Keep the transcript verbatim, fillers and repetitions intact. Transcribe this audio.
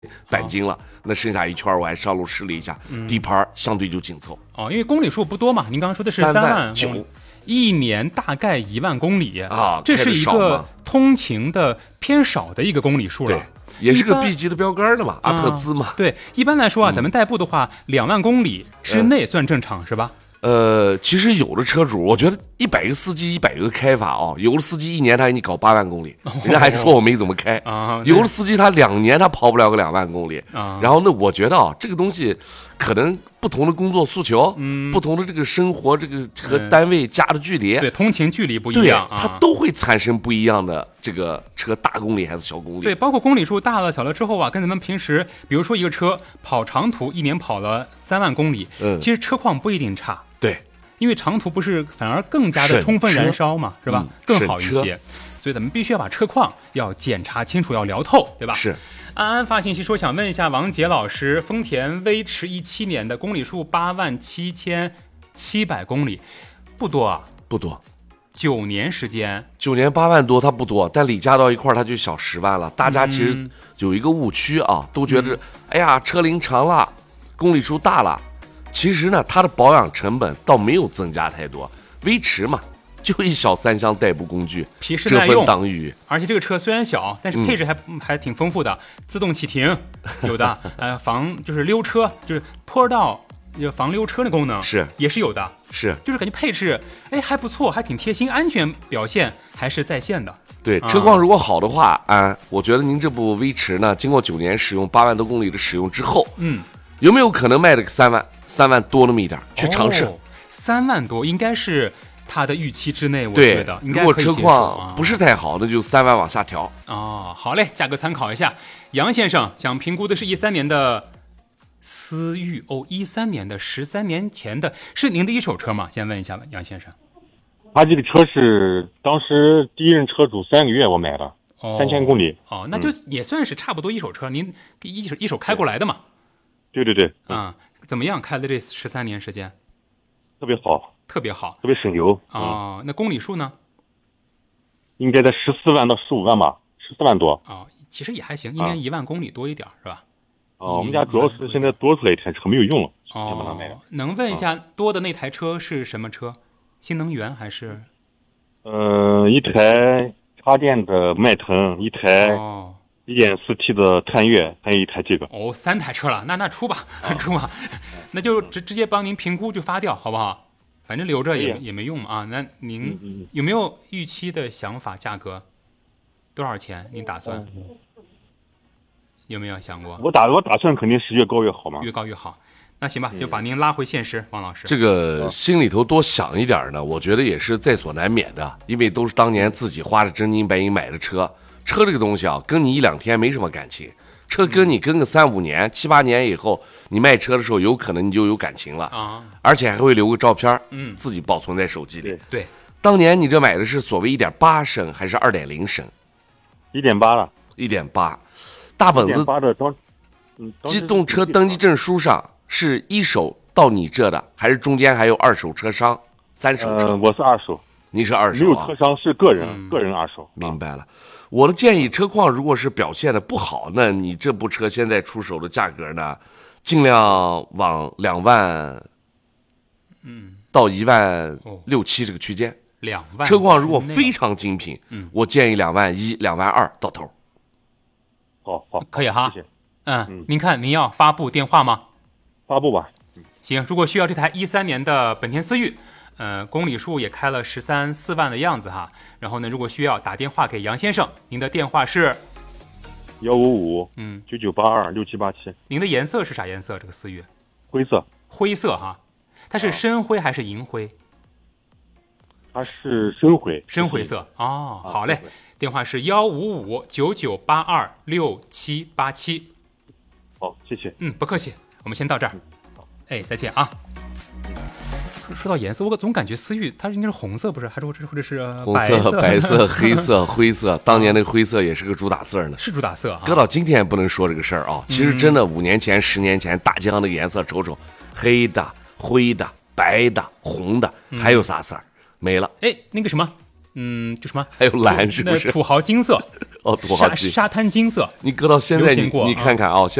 钣金了，那剩下一圈我还上路试了一下，嗯、底盘相对就紧凑。 哦，因为公里数不多嘛，您刚刚说的是三万九， 一年大概一万公里啊， 这是一个通勤的偏少的一个公里数了。 对，也是个 B 级的标杆的嘛，阿特兹嘛。 对，一般来说啊，咱们代步的话，两、嗯、万公里之内算正常、嗯、是吧？ 呃，其实有的车主，我觉得一百个司机一百个开法哦，有的司机一年他给你搞八万公里，哦、人家还说我没怎么开啊。 有的司机他两年他跑不了个两万公里啊。然后呢，我觉得啊，这个东西可能不同的工作诉求，嗯，不同的这个生活这个和单位家的距离， 对，通勤距离不一样， 对，它都会产生不一样的这个车大公里还是小公里。 对，包括公里数大了小了之后啊，跟咱们平时，比如说一个车跑长途，一年跑了三万公里，嗯，其实车况不一定差。 对。 因为长途不是反而更加的充分燃烧嘛，是吧？更好一些，所以咱们必须要把车况要检查清楚，要聊透，对吧？ 是。 安安发信息说想问一下王杰老师，丰田威驰一七年的公里数八万七千七百公里，不多啊， 不多， 九年时间， 九年八万多，它不多，但里加到一块它就小十万了。大家其实有一个误区啊，嗯、都觉得、嗯、哎呀车龄长了，公里数大了。其实呢，它的保养成本倒没有增加太多。威驰嘛，就一小三厢代步工具， 皮实耐用， 遮风挡雨。 而且这个车虽然小，但是配置还、嗯、还挺丰富的，自动启停有的，呃，防就是溜车，就是坡道防溜车的功能是也是有的， 是就是感觉配置哎还不错，还挺贴心，安全表现还是在线的。 对，车况如果好的话，啊，我觉得您这部威驰呢，经过九年使用，八万多公里的使用之后，嗯，有没有可能卖这个三万？三万多那么一点，去尝试。 哦、三万多应该是他的预期之内，我觉得应该可以接受。 如果车况不是太好，那就三万往下调。 哦，好嘞，价格参考一下。杨先生想评估的是一三年的思域哦，一三年的十三年前的，是您的一手车吗？先问一下吧，杨先生。 他这个车是当时第一任车主三个月我买的，哦、三千公里。 哦，那就也算是差不多一手车，嗯、您一手一手开过来的嘛。 对对对。 啊、嗯。怎么样？开了这十三年时间， 特别好， 特别好， 特别省油啊、哦嗯！那公里数呢？ 应该在十四万到十五万吧，十四万多啊、哦，其实也还行，一年一万公里多一点、啊、是吧？ 哦，我们家主要是现在多出来一台车没有用了， 哦， 把它卖了。 能问一下多的那台车是什么车？新能源还是？ 呃，一台插电的迈腾，一台。哦。一点四 T 的探岳，还有一台这个哦，三台车了，那那出吧，啊、出吧，那就直直接帮您评估就发掉，好不好？反正留着也、啊、也没用嘛啊。那您有没有预期的想法？价格多少钱？您打算、嗯、有没有想过？ 我打我打算肯定是越高越好嘛， 越高越好。那行吧，就把您拉回现实，王老师。 这个心里头多想一点呢，我觉得也是在所难免的，因为都是当年自己花着真金白银买的车。车这个东西啊，跟你一两天没什么感情，车跟你跟个三五年、七八年以后，你卖车的时候，有可能你就有感情了啊，而且还会留个照片，嗯，自己保存在手机里。 对， 当年你这买的是所谓一点八升还是二点零升？ 一点八了， 一点八，大本子八的当， 嗯，机动车登记证书上是一手到你这的，还是中间还有二手车商、三手车？ 呃，我是二手， 你是二手、啊， 没有车商是个人，嗯、个人二手。 明白了。我的建议，车况如果是表现的不好，那你这部车现在出手的价格呢，尽量往两万，嗯，到一万六七这个区间。 两万。 车况如果非常精品，嗯，我建议两万一、两万二到头。 好好， 可以哈。 谢谢。 嗯，嗯您看您要发布电话吗？ 发布吧。 嗯、行，如果需要这台一三年的本田思域。呃，公里数也开了十三四万的样子哈。然后呢，如果需要打电话给杨先生，您的电话是幺五五嗯九九八二六七八七。 您的颜色是啥颜色？这个思域灰色。 灰色哈，它是深灰还是银灰？ 它是深灰。 深灰色哦，好嘞。电话是幺五五九九八二六七八七。 好，谢谢。 嗯，不客气，我们先到这儿。好，哎，再见啊。说到颜色，我总感觉思域它应该是红色，不是？还是或者或者是红色、白色、黑色、灰色？当年那个灰色也是个主打色呢， 是主打色啊。 搁到今天不能说这个事儿啊。其实真的，五年前、十年前，大街上的颜色瞅瞅，黑的、灰的、白的、红的，还有啥色儿？没了。 哎，那个什么， 嗯，就什么？ 还有蓝是不是？ 土豪金色。 哦，土豪金沙沙滩金色。 你搁到现在你你看看啊、哦。